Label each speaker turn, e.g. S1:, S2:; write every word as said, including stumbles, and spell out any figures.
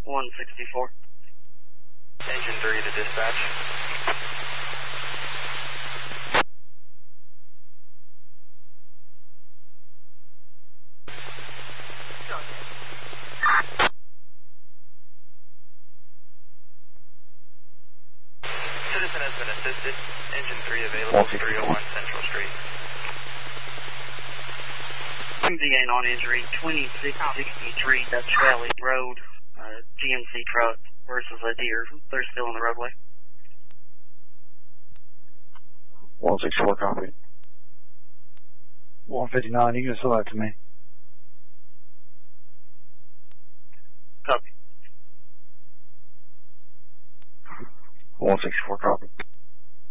S1: one sixty-four.
S2: Engine three to dispatch. Citizen has been assisted. Engine three available, three oh one Central Street.
S1: M V A non-injury, twenty-six sixty-three Dutch Valley Road, uh, G M C truck versus a deer. They're still on the roadway.
S3: one sixty-four, copy.
S4: one fifty-nine, you can sell that to me.
S1: Copy.
S3: one sixty-four, copy.